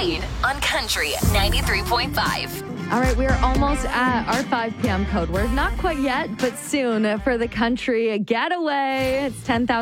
Wade on Country 93.5. All right, we are almost at our 5 p.m. code word. Not quite yet, but soon for the country getaway. It's $10,000